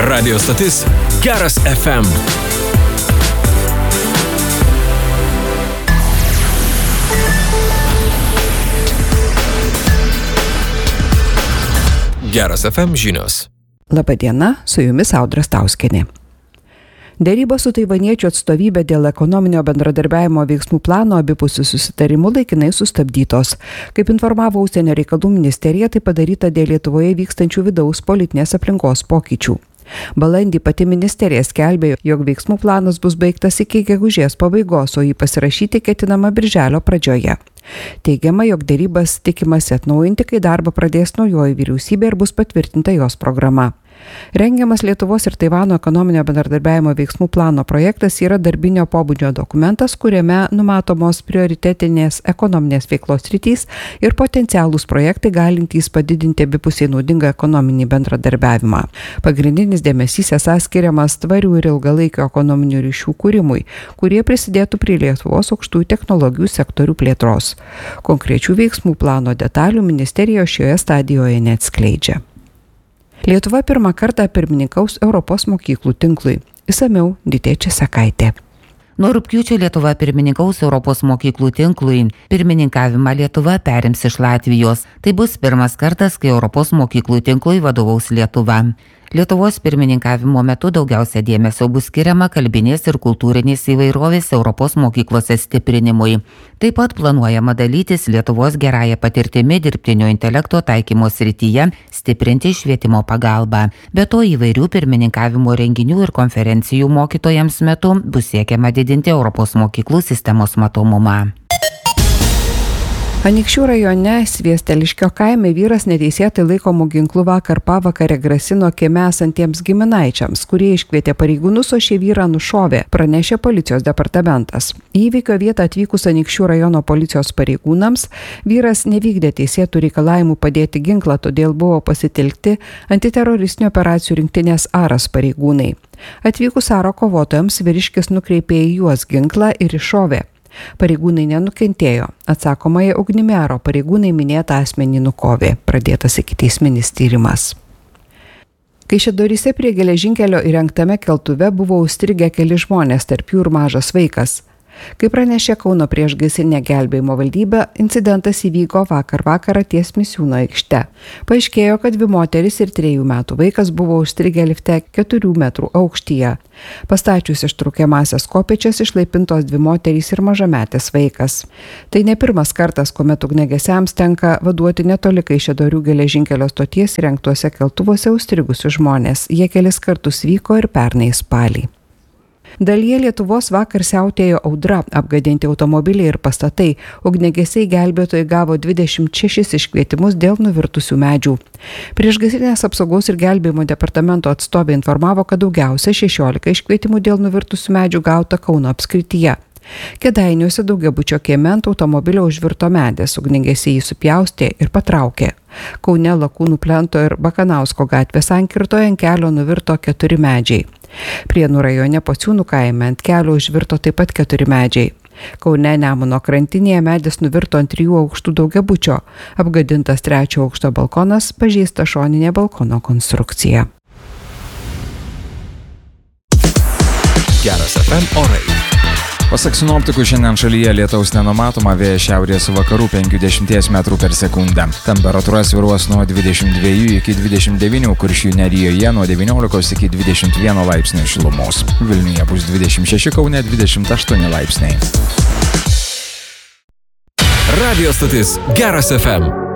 Radio stotis Geras FM. Geras FM žinios. Labadiena, su jumis Audra Stauskienė. Dėrybos su taivaniečių atstovybė dėl ekonominio bendradarbiavimo veiksmų plano abipusių susitarimų laikinai sustabdytos. Kaip informavo Užsienio reikalų ministerija, tai padaryta dėl Lietuvoje vykstančių vidaus politinės aplinkos pokyčių. Balandį pati ministerija skelbė, jog veiksmų planas bus baigtas iki gegužės pabaigos, o jį pasirašyti ketinama birželio pradžioje. Teigiama, jog dėrybas tikimasi atnaujinti, kai darbą pradės naujoji vyriausybė ir bus patvirtinta jos programa. Rengiamas Lietuvos ir Taivano ekonominio bendradarbiavimo veiksmų plano projektas yra darbinio pobūdžio dokumentas, kuriame numatomos prioritetinės ekonominės veiklos sritys ir potencialūs projektai galintys padidinti abipusiai naudingą ekonominį bendradarbiavimą. Pagrindinis dėmesys esą skiriamas tvarių ir ilgalaikio ekonominių ryšių kūrimui, kurie prisidėtų prie Lietuvos aukštųjų technologijų sektorių plėtros. Konkrečių veiksmų plano detalių ministerija šioje stadijoje neatskleidžia. Lietuva pirmą kartą pirmininkaus Europos mokyklų tinklui. Išsamiau Ditė Česakaitė. Nuo rugpjūčio Lietuva pirmininkaus Europos mokyklų tinklui. Pirmininkavimą Lietuva perims iš Latvijos. Tai bus pirmas kartas, kai Europos mokyklų tinklui vadovaus Lietuva. Lietuvos pirmininkavimo metu daugiausia dėmesio bus skiriama kalbinės ir kultūrinės įvairovės Europos mokyklose stiprinimui. Taip pat planuojama dalytis Lietuvos gerąją patirtimi dirbtinio intelekto taikymo srityje, stiprinti švietimo pagalbą. Be to įvairių pirmininkavimo renginių ir konferencijų mokytojams metu bus siekiama didinti Europos mokyklų sistemos matomumą. Anykščių rajone Sviesteliškio kaime vyras neteisėtai laikomų ginklų vakar pavakarę grasino kieme esantiems giminaičiams, kurie iškvietė pareigūnus, o šį vyrą nušovė, pranešė policijos departamentas. Į įvykio vietą atvykus Anykščių rajono policijos pareigūnams, vyras nevykdė teisėtų reikalavimų padėti ginklą, todėl buvo pasitelkti antiteroristinių operacijų rinktinės Aras pareigūnai. Atvykus Aro kovotojams vyriškis nukreipė į juos ginklą ir iššovė. Pareigūnai nenukentėjo. Atsakomąją ugnimi Aro pareigūnai minėtą asmenį nukovė. Pradėtas ikiteisminis tyrimas. Kaišiadoryse prie geležinkelio įrengtame keltuve buvo užstrigę keli žmonės, tarp jų ir mažas vaikas. Kaip pranešė Kauno priešgaisrinė gelbėjimo valdyba, incidentas įvyko vakar vakarą ties Misiūno aikšte. Paaiškėjo, kad 2 moterys ir 3 metų vaikas buvo užstrigę lifte 4 metrų aukštyje. Pastačius ištraukiamąsias kopėčias išlaipintos 2 moterys ir mažametis vaikas. Tai ne pirmas kartas, kuomet ugniagesiams tenka vaduoti netoli Kaišiadorių geležinkelio stoties įrengtuose keltuvuose užstrigusius žmonės. Jie kelis kartus vyko ir pernai spalį. Dalyje Lietuvos vakar siautėjo audra, apgadinti automobiliai ir pastatai. Ugniagesiai gelbėtojai gavo 26 iškvietimus dėl nuvirtusių medžių. Priešgaisrinės apsaugos ir gelbėjimo departamento atstovė informavo, kad daugiausia 16 iškvietimų dėl nuvirtusių medžių gauta Kauno apskrityje. Kėdainiuose daugiabučio kieme ant automobilio užvirto medis, ugniagesiai jį supjaustė ir patraukė. Kaune Lakūnų plento ir Bakanausko gatvės sankirtoje ant kelio nuvirto 4 medžiai. Prienų rajone Pociūnų kaime ant kelio užvirto taip pat 4 medžiai. Kaune Nemuno krantinėje medis nuvirto ant 3 aukštų daugiabučio. Apgadintas 3 aukšto balkonas, pažeista šoninė balkono konstrukcija. Geras FM orai. Pasak sinoptikų, šiandien šalyje lietaus nenumatoma, vėjas šiaurės vakarų 50 metrų per sekundę. Temperatūra svyruos nuo 22 iki 29, Kuršių nerijoje nuo 19 iki 21 laipsnių šilumos. Vilniuje bus 26, Kaune 28 laipsniai. Radio stotis Geras FM.